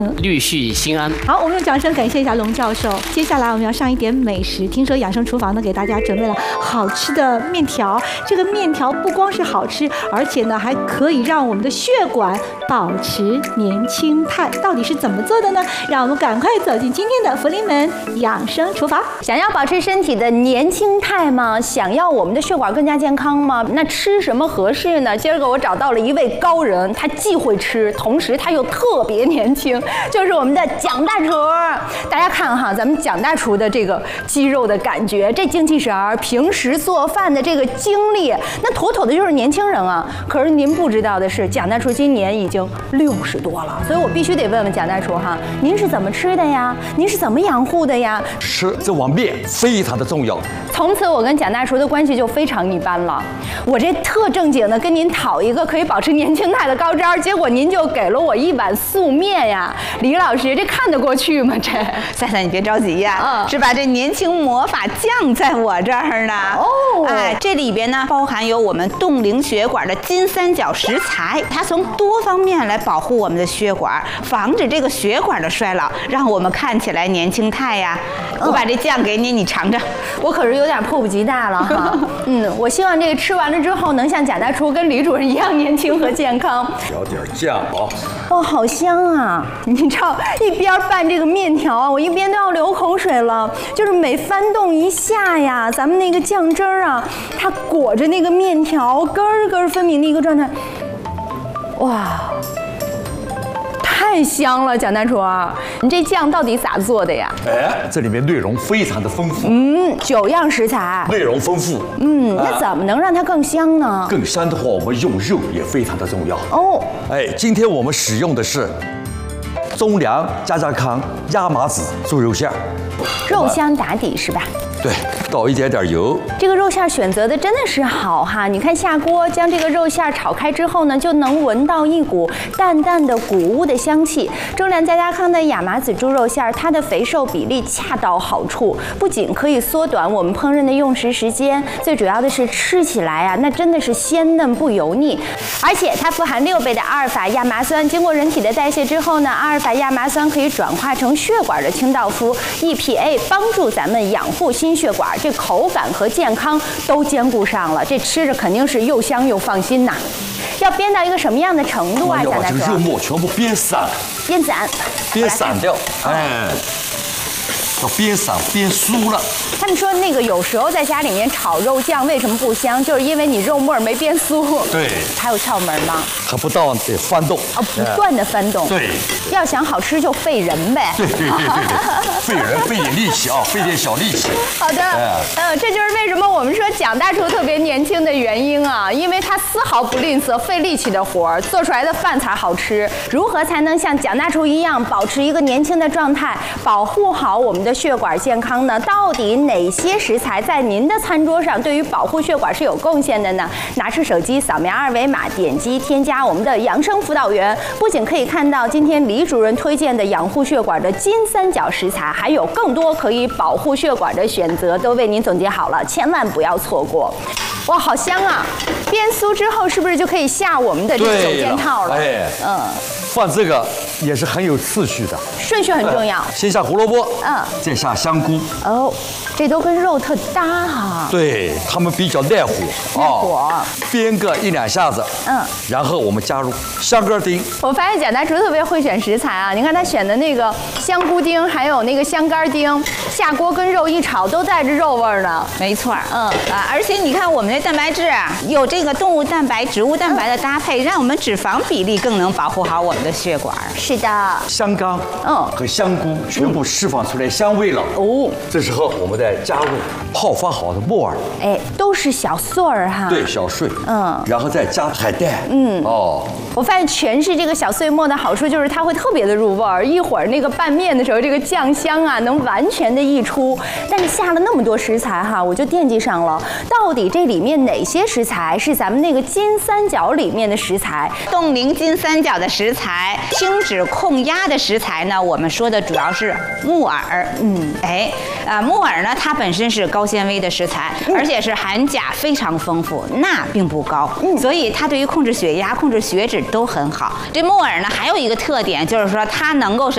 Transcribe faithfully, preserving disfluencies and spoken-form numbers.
陆续心安。 好，我们用掌声感谢一下龙教授。接下来我们要上一点美食，听说养生厨房呢给大家准备了好吃的面条。这个面条不光是好吃，而且呢还可以让我们的血管保持年轻态。到底是怎么做的呢？让我们赶快走进今天的福临门养生厨房。 想要保持身体的年轻态吗？想要我们的血管更加健康吗？那吃什么合适呢？今儿个我找到了一位高人，他既会吃，同时他又特别年轻。就是我们的蒋大厨，大家看哈，咱们蒋大厨的这个肌肉的感觉，这精气神儿，平时做饭的这个精力，那妥妥的就是年轻人啊。可是您不知道的是，蒋大厨今年已经六十多了，所以我必须得问问蒋大厨哈，您是怎么吃的呀？您是怎么养护的呀？ 吃这碗面非常的重要。 从此我跟蒋大厨的关系就非常一般了。我这特正经的跟您讨一个可以保持年轻态的高招，结果您就给了我一碗素面呀。李老师，这看得过去吗？这赛赛，你别着急呀、啊，嗯、是吧？这年轻魔法酱在我这儿呢。哦，哎，这里边呢包含有我们冻龄血管的金三角食材，它从多方面来保护我们的血管，防止这个血管的衰老，让我们看起来年轻态呀。嗯、我把这酱给你，你尝尝。 我可是有点迫不及待了哈。嗯，我希望这个吃完了之后能像蒋大厨跟李主任一样年轻和健康。 调点酱啊！ 哇，好香啊！你知道，一边拌这个面条啊，我一边都要流口水了。就是每翻动一下呀，咱们那个酱汁儿啊，它裹着那个面条，根儿根儿分明的一个状态。哇！太香了，蒋大厨，你这酱到底咋做的呀？ 哎，这里面内容非常的丰富。 嗯，九样食材， 内容丰富。 嗯，那怎么能让它更香呢？ 更香的话，我们用肉也非常的重要。 哦， 哎，今天我们使用的是中粮家家康亚麻籽猪肉馅， 肉香打底是吧？ 对，倒一点点油。 这个肉馅选择的真的是好哈！你看下锅将这个肉馅炒开之后呢，就能闻到一股淡淡的谷物的香气。中粮家家康的亚麻籽猪肉馅，它的肥瘦比例恰到好处，不仅可以缩短我们烹饪的用时时间，最主要的是吃起来啊，那真的是鲜嫩不油腻。而且它富含六倍的阿尔法亚麻酸，经过人体的代谢之后呢，阿尔法亚麻酸可以转化成血管的清道夫 E P A， 帮助咱们养护心血管，这口感和健康都兼顾上了，这吃着肯定是又香又放心呐。要煸到一个什么样的程度啊？ 要把这个肉末全部煸散， 煸散， 煸散掉，哎。要煸散煸酥了。 他们说那个有时候在家里面炒肉酱为什么不香，就是因为你肉末没煸酥。 对。 还有窍门吗？ 还不到得翻动。 哦，不断的翻动。 对。 要想好吃就费人呗。 对对对对对，费人费点力气啊，费点小力气。 好的。嗯，这就是为什么我们说蒋大厨特别年轻的原因啊，因为他丝毫不吝啬费力气的活儿，做出来的饭才好吃。如何才能像蒋大厨一样保持一个年轻的状态，保护好我们的血管健康呢？到底哪些食材在您的餐桌上对于保护血管是有贡献的呢？拿出手机扫描二维码，点击添加我们的养生辅导员，不仅可以看到今天李主任推荐的养护血管的金三角食材，还有更多可以保护血管的选择都为您总结好了，千万不要错过。哇，好香啊！煸酥之后是不是就可以下我们的这个九件套了？ 哎，嗯，放这个也是很有次序的， 顺序很重要。 先下胡萝卜， 嗯， 再下香菇。 哦，这都跟肉特搭哈。 对，它们比较耐火。 耐火。 煸个一两下子，嗯，然后我们加入香干丁。 我发现蒋大厨特别会选食材啊！你看他选的那个香菇丁，还有那个香干丁，下锅跟肉一炒，都带着肉味儿呢。 没错，嗯啊，而且你看我们的蛋白质啊，有这个动物蛋白、植物蛋白的搭配，让我们脂肪比例更能保护好我们的血管。 是的， 香干嗯和香菇全部释放出来香味了。哦，这时候我们再加入泡发好的木耳， 哎，都是小碎儿哈。 对，小碎。嗯，然后再加海带。嗯，哦， 我发现全是这个小碎末的好处就是它会特别的入味儿，一会儿那个拌面的时候，这个酱香啊能完全的溢出。但是下了那么多食材哈，我就惦记上了，到底这里面哪些食材是咱们那个金三角里面的食材？ 冻龄金三角的食材，轻脂控压的食材呢，我们说的主要是木耳。嗯，哎，啊，木耳呢，它本身是高纤维的食材，而且是含钾非常丰富，钠并不高，所以它对于控制血压、控制血脂都很好。这木耳呢，还有一个特点就是说，它能够是